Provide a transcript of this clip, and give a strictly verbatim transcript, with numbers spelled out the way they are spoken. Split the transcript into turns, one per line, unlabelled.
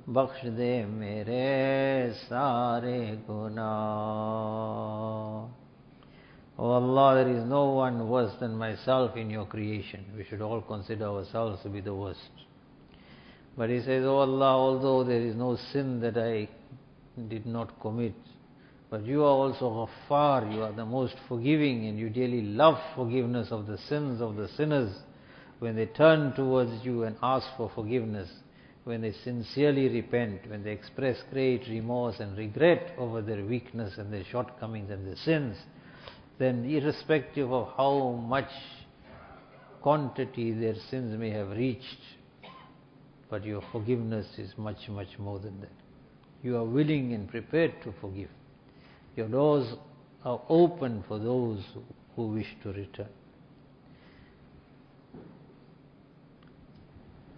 बख्श दे मेरे सारे गुनाह. Oh Allah, there is no one worse than myself in your creation. We should all consider ourselves to be the worst. But he says, Oh Allah, although there is no sin that I did not commit, but you are also Ghaffar, you are the most forgiving, and you dearly love forgiveness of the sins of the sinners when they turn towards you and ask for forgiveness, when they sincerely repent, when they express great remorse and regret over their weakness and their shortcomings and their sins. Then irrespective of how much quantity their sins may have reached, but your forgiveness is much, much more than that. You are willing and prepared to forgive. Your doors are open for those who wish to return.